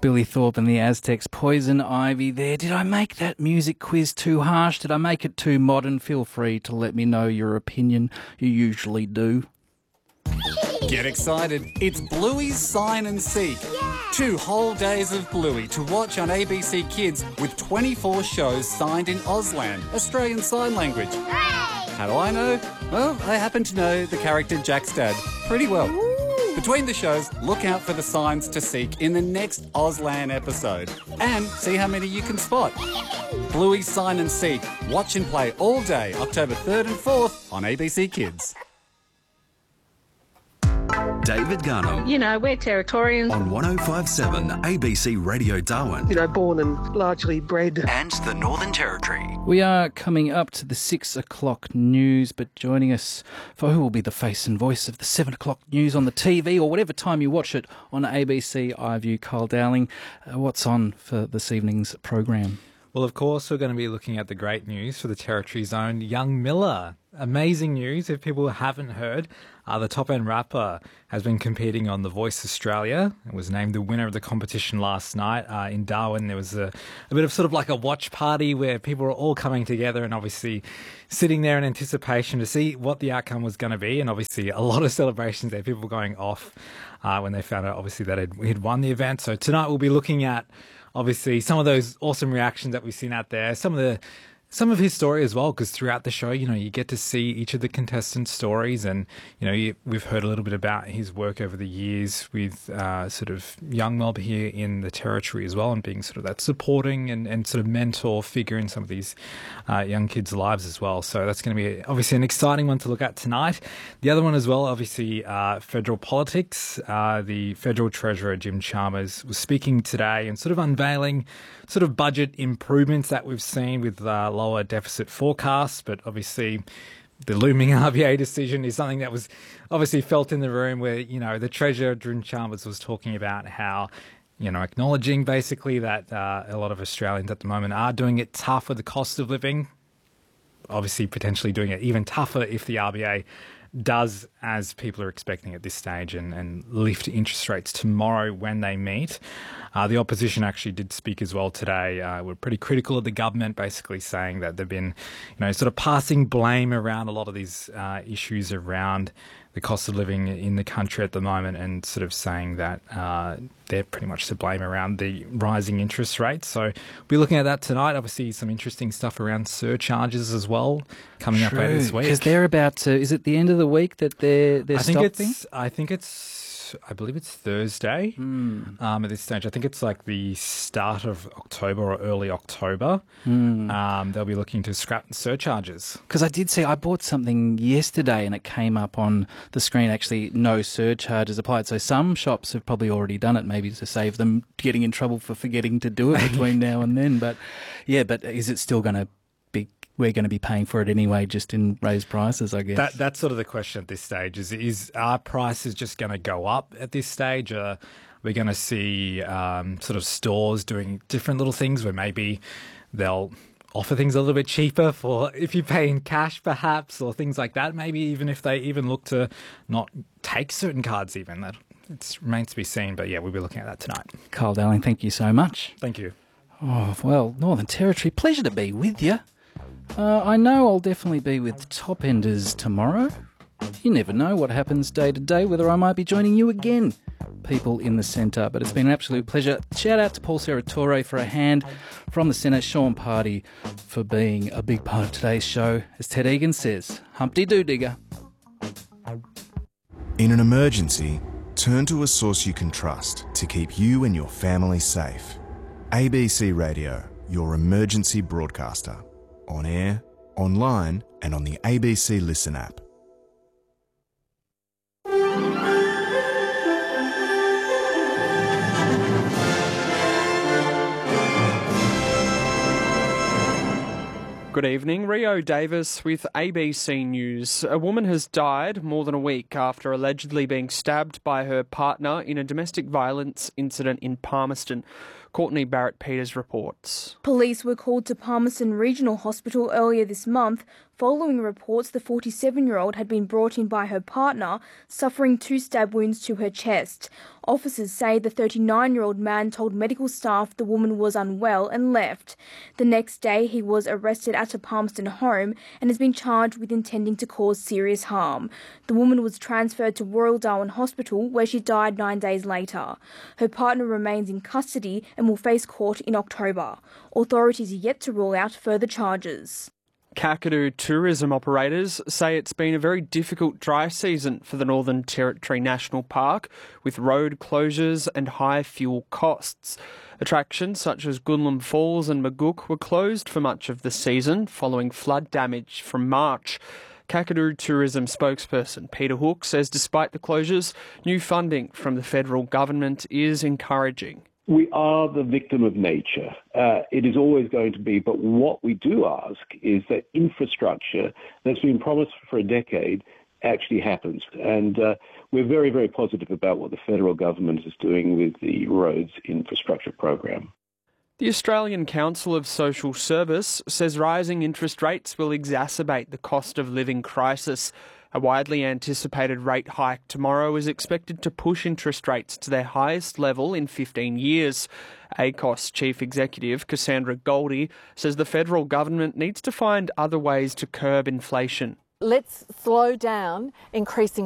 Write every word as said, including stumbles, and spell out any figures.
Billy Thorpe and the Aztecs, Poison Ivy there. Did I make that music quiz too harsh? Did I make it too modern? Feel free to let me know your opinion. You usually do. Get excited. It's Bluey's Sign and Seek. Yeah. Two whole days of Bluey to watch on A B C Kids with twenty-four shows signed in Auslan, Australian Sign Language. Hooray! How do I know? Well, I happen to know the character Jack's dad pretty well. Ooh. Between the shows, look out for the signs to seek in the next Auslan episode and see how many you can spot. Bluey's Sign and Seek. Watch and play all day, October third and fourth on A B C Kids. David Garnham You know, we're Territorians. on one oh five point seven A B C Radio Darwin You know, born and largely bred. and the Northern Territory. We are coming up to the six o'clock news, but joining us for who will be the face and voice of the seven o'clock news on the T V or whatever time you watch it on A B C iView, Carl Dowling. Uh, what's on for this evening's program? Well, of course, we're going to be looking at the great news for the Territory's own Young Miller. Amazing news. If people haven't heard, uh, the top-end rapper has been competing on The Voice Australia and was named the winner of the competition last night uh, in Darwin. There was a, a bit of sort of like a watch party where people were all coming together and obviously sitting there in anticipation to see what the outcome was going to be. And obviously a lot of celebrations there, people going off uh, when they found out obviously that he'd won the event. So tonight we'll be looking at obviously some of those awesome reactions that we've seen out there, some of the some of his story as well, because throughout the show, you know, you get to see each of the contestants' stories, and you know, you, we've heard a little bit about his work over the years with uh, sort of young Melba here in the Territory as well, and being sort of that supporting and, and sort of mentor figure in some of these uh, young kids' lives as well. So that's going to be obviously an exciting one to look at tonight. The other one as well, obviously, uh, federal politics. Uh, the Federal Treasurer Jim Chalmers was speaking today and sort of unveiling sort of budget improvements that we've seen with uh, lower deficit forecasts, but obviously the looming R B A decision is something that was obviously felt in the room where, you know, the Treasurer Jim Chalmers was talking about how, you know, acknowledging basically that uh, a lot of Australians at the moment are doing it tough with the cost of living, obviously potentially doing it even tougher if the R B A does as people are expecting at this stage and, and lift interest rates tomorrow when they meet. Uh, the opposition actually did speak as well today. Uh, we're pretty critical of the government, basically saying that they've been, you know, sort of passing blame around a lot of these uh, issues around the cost of living in the country at the moment, and sort of saying that uh, they're pretty much to blame around the rising interest rates. So we'll be looking at that tonight. Obviously, some interesting stuff around surcharges as well coming up later this week. Because they're about to, is it the end of the week that they're, they're I think stopping? it's. I think it's. I believe it's Thursday. Mm. Um, at this stage, I think it's like the start of October or early October. Mm. Um, they'll be looking to scrap surcharges. Because I did see, I bought something yesterday and it came up on the screen, actually, no surcharges applied. So some shops have probably already done it, maybe to save them getting in trouble for forgetting to do it between now and then. But yeah, but is it still going to be, we're going to be paying for it anyway, just in raised prices, I guess? That, that's sort of the question at this stage. Is, is our prices just going to go up at this stage? Or we're going to see um, sort of stores doing different little things where maybe they'll offer things a little bit cheaper for if you pay in cash perhaps, or things like that. Maybe even if they even look to not take certain cards even. That it remains to be seen. But yeah, we'll be looking at that tonight. Carl Dowling, thank you so much. Thank you. Oh, well, Northern Territory, pleasure to be with you. Uh, I know I'll definitely be with Top Enders tomorrow. You never know what happens day to day, whether I might be joining you again, people in the centre. But it's been an absolute pleasure. Shout out to Paul Serratore for a hand from the centre, Sean Party for being a big part of today's show. As Ted Egan says, Humpty-doo-digger. In an emergency, turn to a source you can trust to keep you and your family safe. A B C Radio, your emergency broadcaster. On air, online, and on the A B C Listen app. Good evening, Rio Davis with A B C News. A woman has died more than a week after allegedly being stabbed by her partner in a domestic violence incident in Palmerston. Courtney Barrett-Peters reports. Police were called to Palmerston Regional Hospital earlier this month Following reports, the forty-seven-year-old had been brought in by her partner, suffering two stab wounds to her chest. Officers say the thirty-nine-year-old man told medical staff the woman was unwell and left. The next day, he was arrested at a Palmerston home and has been charged with intending to cause serious harm. The woman was transferred to Royal Darwin Hospital, where she died nine days later. Her partner remains in custody and will face court in October. Authorities are yet to rule out further charges. Kakadu tourism operators say it's been a very difficult dry season for the Northern Territory National Park, with road closures and high fuel costs. Attractions such as Goonlam Falls and Magook were closed for much of the season following flood damage from March. Kakadu tourism spokesperson Peter Hook says despite the closures, new funding from the federal government is encouraging. We are the victim of nature. Uh, it is always going to be, but what we do ask is that infrastructure that's been promised for a decade actually happens. And uh, we're very, very positive about what the federal government is doing with the roads infrastructure program. The Australian Council of Social Service says rising interest rates will exacerbate the cost of living crisis. A widely anticipated rate hike tomorrow is expected to push interest rates to their highest level in fifteen years. A C O S Chief Executive Cassandra Goldie says the federal government needs to find other ways to curb inflation. Let's slow down increasing